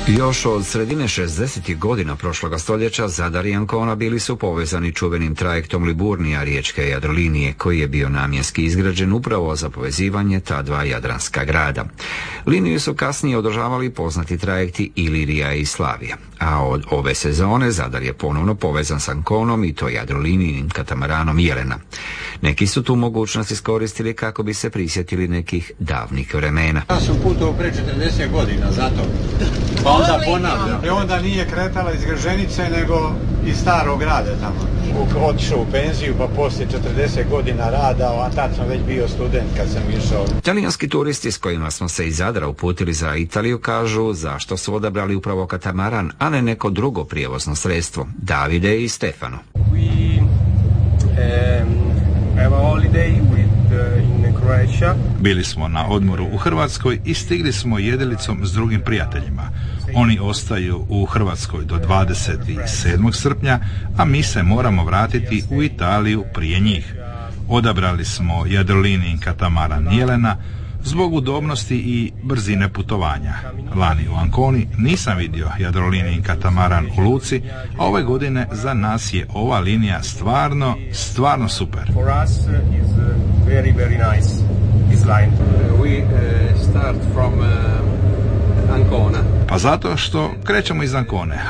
Još od sredine 60. godina prošloga stoljeća Zadar i Ancona bili su povezani čuvenim trajektom Liburnija riječke Jadrolinije, koji je bio namjenski izgrađen upravo za povezivanje ta dva jadranska grada. Liniju su kasnije održavali poznati trajekti Ilirija i Slavija, a od ove sezone Zadar je ponovno povezan s Anconom i to Jadrolinijim katamaranom Jelena. Neki su tu mogućnost iskoristili kako bi se prisjetili nekih davnih vremena. Ja sam putovao pre 40 godina, zato. Pa onda ponavljam. I onda nije kretala iz Grženice, nego iz starog grada tamo. Otišao u penziju, pa poslije 40 godina rada, a tad sam već bio student kad sam išao. Talijanski turisti s kojima smo se iz Zadra uputili za Italiju kažu zašto su odabrali upravo katamaran, a ne neko drugo prijevozno sredstvo. Davide i Stefano. Bili smo na odmoru u Hrvatskoj i stigli smo jedilicom s drugim prijateljima. Oni ostaju u Hrvatskoj do 27. srpnja, a mi se moramo vratiti u Italiju prije njih. Odabrali smo Jadrolinijin katamaran Jelena zbog udobnosti i brzine putovanja. Lani u Anconi nisam vidio Jadrolinijin katamaran u luci, a ove godine za nas je ova linija stvarno super. Pa zato što krećemo iz Ancone,